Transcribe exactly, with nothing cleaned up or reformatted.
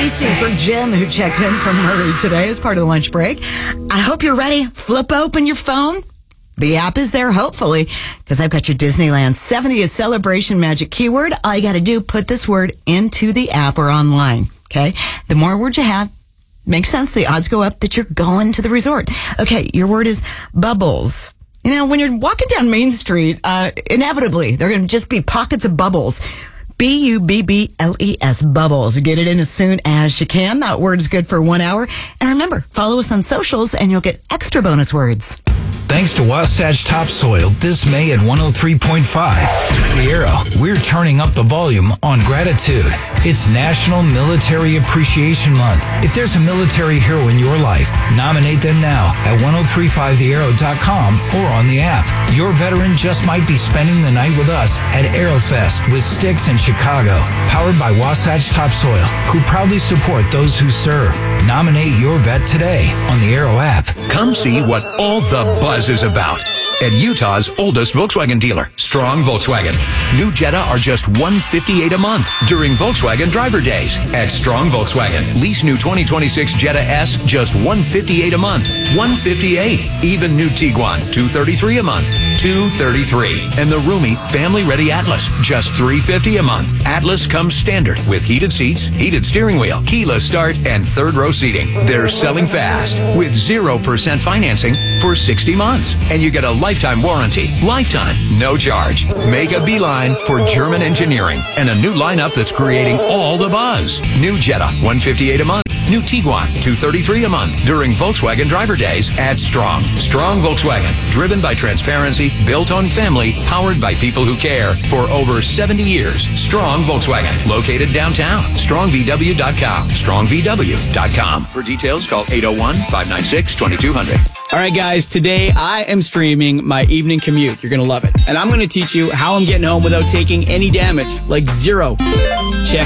Tracy for Jim, who checked in from Murray today as part of the lunch break. I hope you're ready. Flip open your phone. The app is there, hopefully, because I've got your Disneyland seventieth celebration magic keyword. All you got to do, put this word into the app or online, okay? The more words you have, makes sense. The odds go up that you're going to the resort. Okay, your word is bubbles. You know, when you're walking down Main Street, uh, inevitably, there are going to just be pockets of bubbles. B U B B L E S, bubbles. Get it in as soon as you can. That word's good for one hour. And remember, follow us on socials and you'll get extra bonus words. Thanks to Wasatch Topsoil, this May at one oh three point five. The Arrow, we're turning up the volume on gratitude. It's National Military Appreciation Month. If there's a military hero in your life, nominate them now at ten thirty-five the arrow dot com or on the app. Your veteran just might be spending the night with us at Aerofest with Styx in Chicago, powered by Wasatch Topsoil, who proudly support those who serve. Nominate your vet today on the Arrow app. Come see what all the buzz is about at Utah's oldest Volkswagen dealer, Strong Volkswagen. New Jetta are just one hundred fifty-eight dollars a month during Volkswagen Driver Days at Strong Volkswagen. Lease new twenty twenty-six Jetta S, just one hundred fifty-eight dollars a month. one hundred fifty-eight dollars. Even new Tiguan, two hundred thirty-three dollars a month. two hundred thirty-three dollars. And the roomy, family-ready Atlas, just three hundred fifty dollars a month. Atlas comes standard with heated seats, heated steering wheel, keyless start, and third-row seating. They're selling fast with zero percent financing for sixty months. And you get a lifetime warranty. Lifetime, no charge. Make a beeline for German engineering and a new lineup that's creating all the buzz. New Jetta, one hundred fifty-eight dollars a month. New Tiguan, two hundred thirty-three dollars a month during Volkswagen Driver Days at Strong. Strong Volkswagen, driven by transparency, built on family, powered by people who care for over seventy years. Strong Volkswagen, located downtown. strong v w dot com. strong v w dot com. For details, call eight oh one, five nine six, two two zero zero. All right, guys, today I am streaming my evening commute. You're going to love it. And I'm going to teach you how I'm getting home without taking any damage, like zero. Check